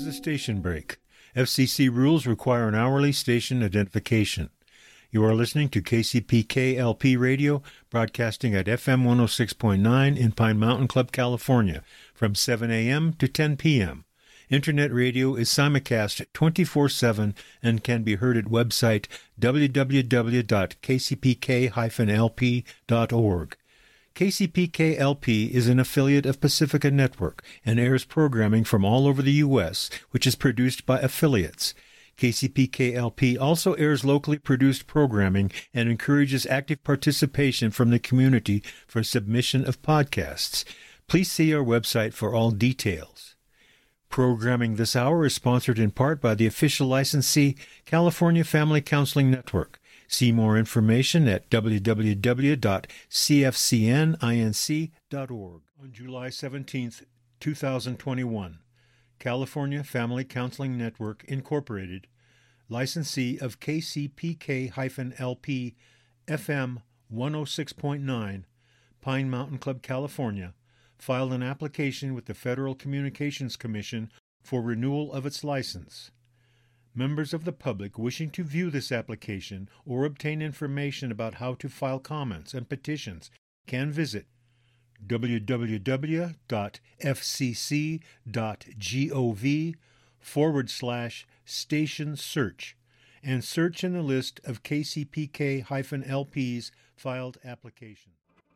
a station break. FCC rules require an hourly station identification. You are listening to KCPK-LP Radio, broadcasting at FM 106.9 in Pine Mountain Club, California, from 7 a.m. to 10 p.m. Internet radio is simulcast 24/7 and can be heard at website www.kcpk-lp.org. KCPK-LP is an affiliate of Pacifica Network and airs programming from all over the U.S., which is produced by affiliates. KCPK-LP also airs locally produced programming and encourages active participation from the community for submission of podcasts. Please see our website for all details. Programming this hour is sponsored in part by the official licensee, California Family Counseling Network. See more information at www.cfcninc.org. On July 17, 2021, California Family Counseling Network, Incorporated, licensee of KCPK-LP FM 106.9, Pine Mountain Club, California, filed an application with the Federal Communications Commission for renewal of its license. Members of the public wishing to view this application or obtain information about how to file comments and petitions can visit www.fcc.gov/station search and search in the list of KCPK-LP's filed applications.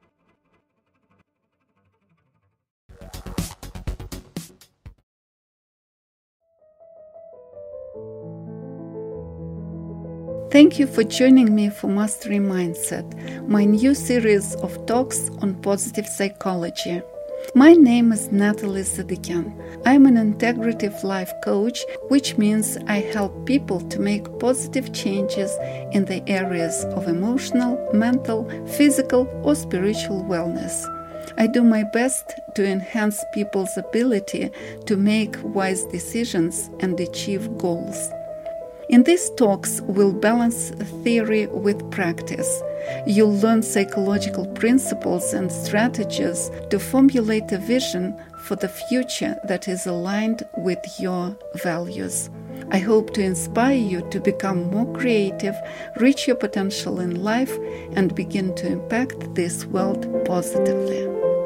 Thank you for joining me for Mastery Mindset, my new series of talks on positive psychology. My name is Natalie Sadikyan. I'm an integrative life coach, which means I help people to make positive changes in the areas of emotional, mental, physical, or spiritual wellness. I do my best to enhance people's ability to make wise decisions and achieve goals. In these talks, we'll balance theory with practice. You'll learn psychological principles and strategies to formulate a vision for the future that is aligned with your values. I hope to inspire you to become more creative, reach your potential in life, and begin to impact this world positively.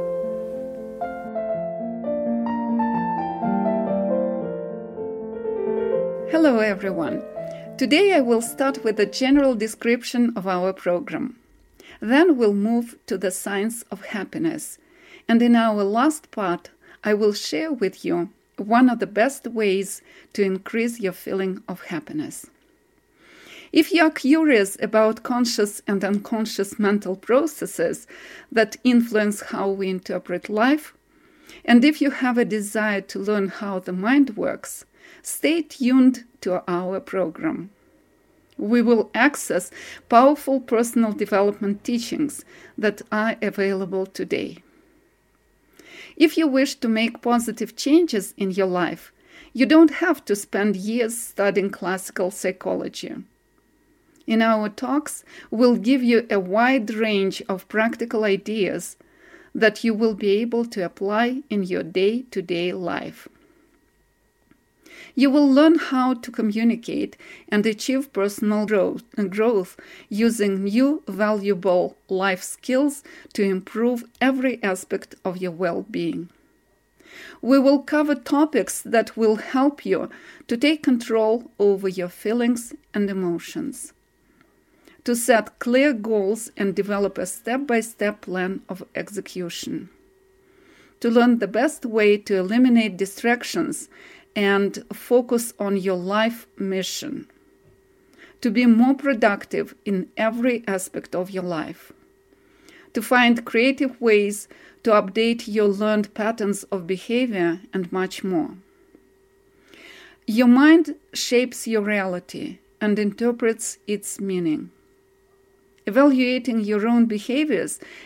Hello, everyone. Today I will start with a general description of our program. Then we'll move to the science of happiness. And in our last part, I will share with you one of the best ways to increase your feeling of happiness. If you are curious about conscious and unconscious mental processes that influence how we interpret life, and if you have a desire to learn how the mind works, stay tuned to our program. We will access powerful personal development teachings that are available today. If you wish to make positive changes in your life, you don't have to spend years studying classical psychology. In our talks, we'll give you a wide range of practical ideas that you will be able to apply in your day-to-day life. You will learn how to communicate and achieve personal growth using new valuable life skills to improve every aspect of your well-being. We will cover topics that will help you to take control over your feelings and emotions, to set clear goals and develop a step-by-step plan of execution, to learn the best way to eliminate distractions and focus on your life mission, to be more productive in every aspect of your life, to find creative ways to update your learned patterns of behavior, and much more. Your mind shapes your reality and interprets its meaning. Evaluating your own behaviors